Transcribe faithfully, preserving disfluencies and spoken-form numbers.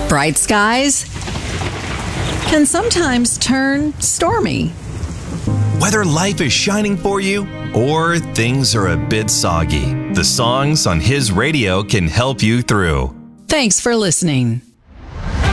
Bright skies can sometimes turn stormy. Whether life is shining for you or things are a bit soggy, the songs on His Radio can help you through. Thanks for listening.